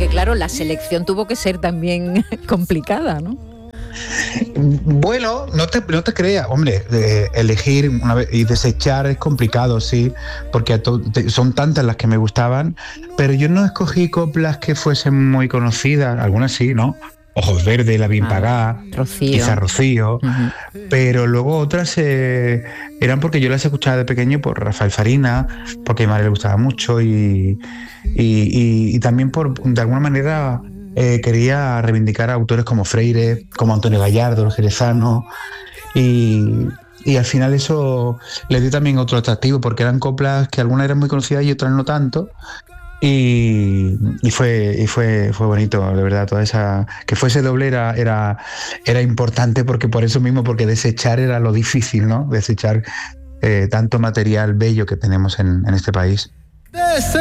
porque claro, la selección tuvo que ser también complicada, ¿no? Bueno, no te creas, hombre, elegir una vez y desechar es complicado, sí, porque son tantas las que me gustaban, pero yo no escogí coplas que fuesen muy conocidas, algunas sí, ¿no? Ojos Verdes, La Bien Pagá, Rocío. quizá Rocío, Uh-huh. pero luego otras eran porque yo las escuchaba de pequeño por Rafael Farina, porque a mi madre le gustaba mucho y también de alguna manera quería reivindicar a autores como Freire, como Antonio Gallardo, los jerezanos, y al final eso le dio también otro atractivo, porque eran coplas que algunas eran muy conocidas y otras no tanto. Y fue bonito, de verdad, toda esa. Que fuese doble era importante, porque por eso mismo, porque desechar era lo difícil, ¿no? Desechar tanto material bello que tenemos en este país.